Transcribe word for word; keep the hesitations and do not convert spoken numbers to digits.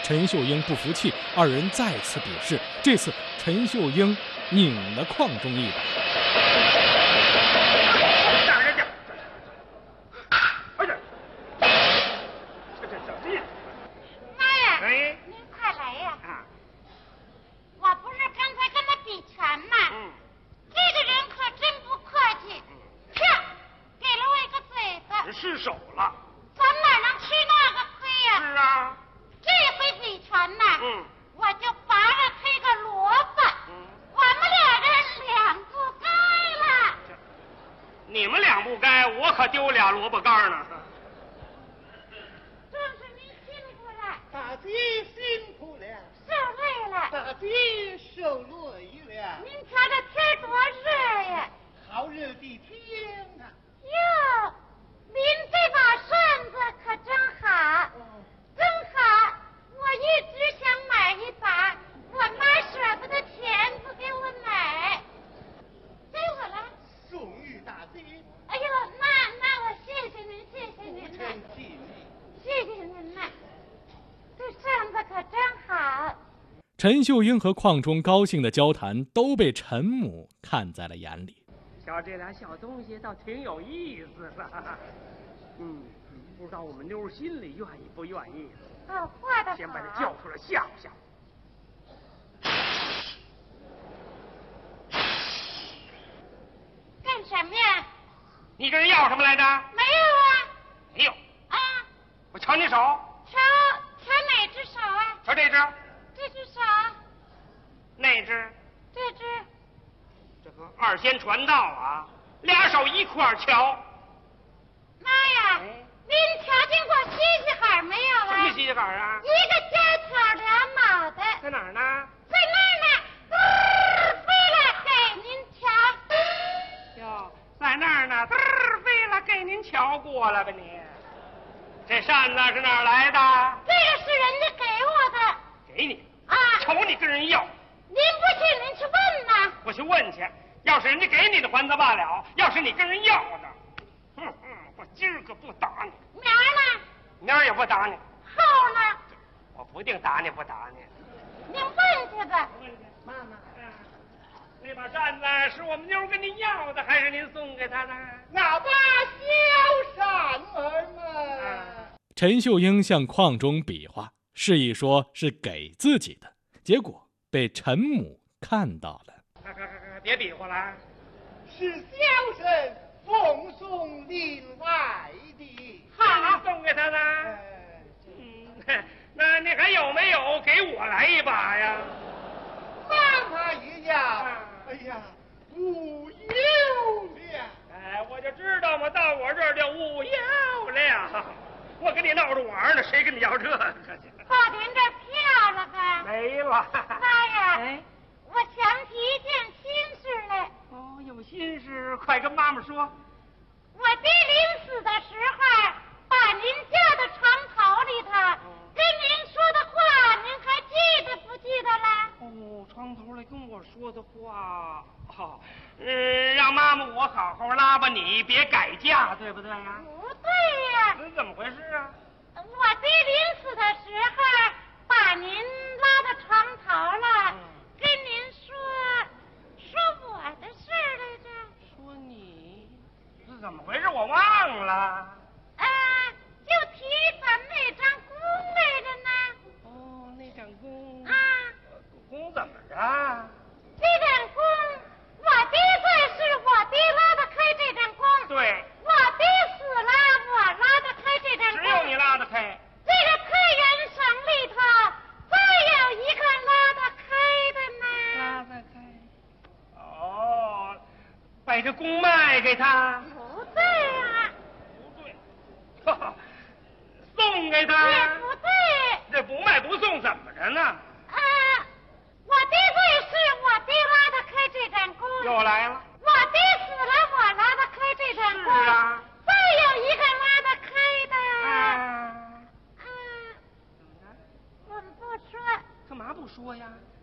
陈秀英不服气，二人再次比试。这次陈秀英拧了邝中一把。 失手了， 咱哪能吃那个亏呀？ 是啊， 这回比拳呐， 嗯， 我就拔了推个萝卜，嗯，我们俩人两不该了。 你们两不该，我可丢俩萝卜干呢。 壮士您辛苦了， 大姐辛苦了， 受累了， 大姐受累了。 您瞧这天多热呀， 好热的天啊！ 哟。您这把扇子可真好，真好！我一直想买一把，我妈舍不得钱不给我买，给我了。 送与大姐。 哎呦，那那我谢谢您，谢谢您呐，谢谢您呐，这扇子可真好。 陈秀英和邝中高兴的交谈都被陈母看在了眼里。 瞧这俩小东西倒挺有意思的，嗯，不知道我们妞心里愿意不愿意。 哦，画的好。 先把它叫出来吓唬吓唬。 干什么呀？ 你跟人要什么来着？ 没有啊。 没有。 啊。 我瞧你手。 瞧瞧哪只手啊？ 瞧这只。 这只手。 那只。 这只。 这个二仙传道啊，俩手一块儿瞧。 妈呀，哎、您瞧见过西西海没有啊？ 什么西西海啊？ 一个尖挑俩脑袋。 在哪儿呢？ 在那儿呢，嘚飞了给您瞧。 哟，在那儿呢，嘚飞了给您瞧过了吧你？这扇子是哪儿来的？ 这个是人家给我的。 给你？ 啊！ 瞅你跟人要。 您不信，您去问呐。 我去问去，要是人家给你的还则罢了，要是你跟人要的，哼哼，我今儿个不打你。 明儿呢？ 明儿也不打你。 后呢？ 我不定打你不打你。 您问去吧。 问去，妈妈。那把扇子是我们妞跟您要的，还是您送给她的？ 那把小扇儿嘛。 啊、 陈秀英向邝中比划，示意说是给自己的，结果被陈母看到了。 快快快快，别比划了！ 是小生奉送另外的。 好，送给他的。嗯，那你还有没有给我来一把呀？ 妈妈一样。哎呀，无有了。 哎，我就知道嘛，到我这儿就无有了。我跟你闹着玩呢，谁跟你要这个去？ 报您这票了吧？ 没了。 妈呀！ 哎， 我想起一件心事来。 哦，有心事，快跟妈妈说。 我爹临死的时候，把您叫到床头里头，跟您说的话，您还记得不记得了？ 哦，床头来跟我说的话，好、哦，嗯，让妈妈我好好拉吧你，别改嫁，对不对呀？ 不对呀。 这怎么回事啊？ 我爹临死的时候，把您拉到床头了，嗯、跟您说说我的事儿来着。 说你是怎么回事？我忘了。 啊，就提咱们那张弓来着呢。 哦，那张弓。 啊。 弓怎么着？ 这张弓，我爹在世，我爹拉得开这张弓。 对。 我爹死了，我拉得开这张弓。 只有你拉得开。 这个太原省里头，再有一个拉得开的呢。 拉得开。哦，把这弓卖给他。 不对啊。 不对。哈哈，送给他。 也不对。 这不卖不送怎么着呢？ 啊，我爹在世，我爹拉得开这张弓。 又来了。 我爹死了，我拉得开这张弓。 是啊。 再有一个拉得开的。 啊。 嗯。我们不说。 干嘛不说呀？